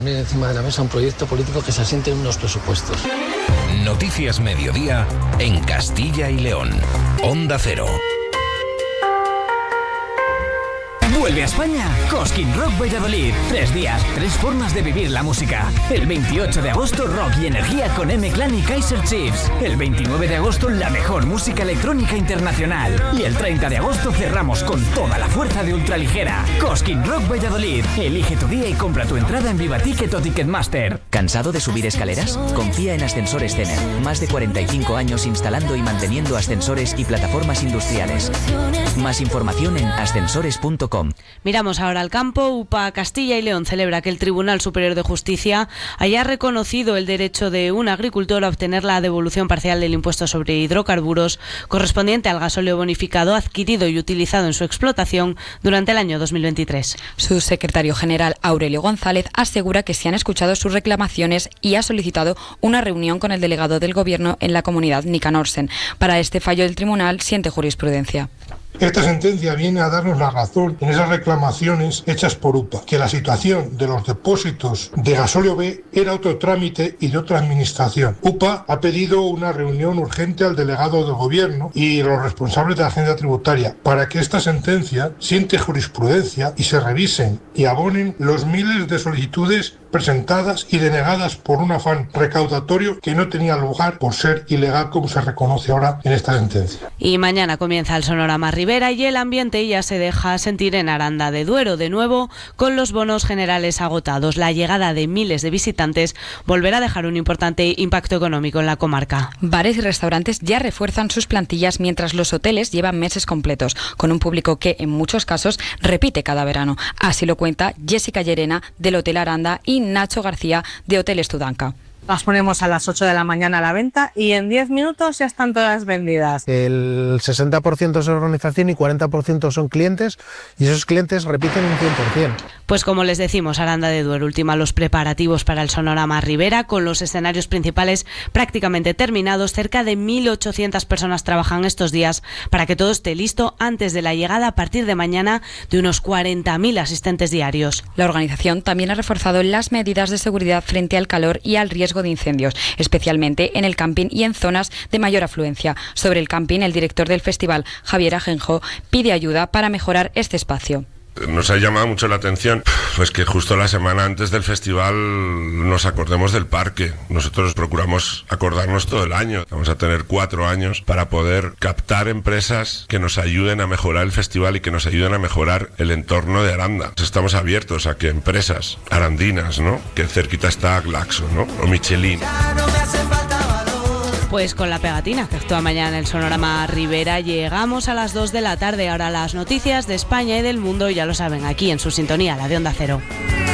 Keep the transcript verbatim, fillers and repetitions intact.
Poner encima de la mesa un proyecto político que se asiente en unos presupuestos. Noticias Mediodía en Castilla y León. Onda Cero. Vuelve a España Cosquín Rock Valladolid. Tres días, tres formas de vivir la música. El veintiocho de agosto, rock y energía con M-Clan y Kaiser Chiefs. El veintinueve de agosto, la mejor música electrónica internacional. Y el treinta de agosto cerramos con toda la fuerza de Ultraligera. Cosquín Rock Valladolid. Elige tu día y compra tu entrada en Vivaticket o Ticketmaster. ¿Cansado de subir escaleras? Confía en Ascensores Cener. Más de cuarenta y cinco años instalando y manteniendo ascensores y plataformas industriales. Más información en ascensores punto com. Miramos ahora al campo. UPA Castilla y León celebra que el Tribunal Superior de Justicia haya reconocido el derecho de un agricultor a obtener la devolución parcial del impuesto sobre hidrocarburos correspondiente al gasóleo bonificado adquirido y utilizado en su explotación durante el año dos mil veintitrés. Su secretario general, Aurelio González, asegura que se han escuchado sus reclamaciones y ha solicitado una reunión con el delegado del Gobierno en la comunidad, Nika Norsen. Para este fallo, el tribunal siente jurisprudencia. Esta sentencia viene a darnos la razón en esas reclamaciones hechas por UPA, que la situación de los depósitos de gasóleo B era otro trámite y de otra administración. UPA ha pedido una reunión urgente al delegado del Gobierno y los responsables de la Hacienda Tributaria para que esta sentencia siente jurisprudencia y se revisen y abonen los miles de solicitudes presentadas y denegadas por un afán recaudatorio que no tenía lugar por ser ilegal, como se reconoce ahora en esta sentencia. Y mañana comienza el Sonorama Ribera y el ambiente ya se deja sentir en Aranda de Duero, de nuevo con los bonos generales agotados. La llegada de miles de visitantes volverá a dejar un importante impacto económico en la comarca. Bares y restaurantes ya refuerzan sus plantillas mientras los hoteles llevan meses completos, con un público que en muchos casos repite cada verano. Así lo cuenta Jessica Llerena del Hotel Aranda y Nacho García de Hotel Estudanca. Las ponemos a las ocho de la mañana a la venta y en diez minutos ya están todas vendidas. El sesenta por ciento es organización y cuarenta por ciento son clientes, y esos clientes repiten un cien por ciento. Pues como les decimos, Aranda de Duero ultima los preparativos para el Sonorama Ribera, con los escenarios principales prácticamente terminados. Cerca de mil ochocientas personas trabajan estos días para que todo esté listo antes de la llegada a partir de mañana de unos cuarenta mil asistentes diarios. La organización también ha reforzado las medidas de seguridad frente al calor y al riesgo de incendios, especialmente en el camping y en zonas de mayor afluencia. Sobre el camping, el director del festival, Javier Ajenjo, pide ayuda para mejorar este espacio. Nos ha llamado mucho la atención pues que justo la semana antes del festival nos acordemos del parque. Nosotros procuramos acordarnos todo el año. Vamos a tener cuatro años para poder captar empresas que nos ayuden a mejorar el festival y que nos ayuden a mejorar el entorno de Aranda. Estamos abiertos a que empresas arandinas, ¿no?, que cerquita está Glaxo, ¿no?, o Michelin. Pues con la pegatina que actúa mañana en el Sonorama Ribera llegamos a las dos de la tarde. Ahora las noticias de España y del mundo, ya lo saben, aquí en su sintonía, la de Onda Cero.